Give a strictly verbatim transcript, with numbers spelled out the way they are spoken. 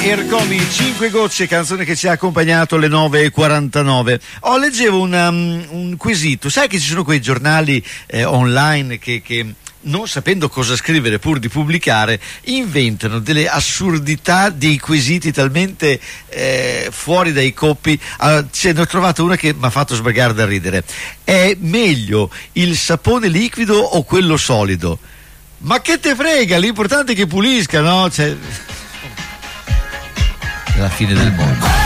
Ercomi, cinque gocce, canzone che ci ha accompagnato alle nove e quarantanove. Oh, leggevo un, um, un quesito. Sai che ci sono quei giornali eh, online che, che non sapendo cosa scrivere pur di pubblicare inventano delle assurdità, dei quesiti talmente eh, fuori dai coppi. Uh, ce ne ho trovato una che mi ha fatto sbragare da ridere. È meglio il sapone liquido o quello solido? Ma che te frega, l'importante è che pulisca, no? Cioè, è la fine del mondo.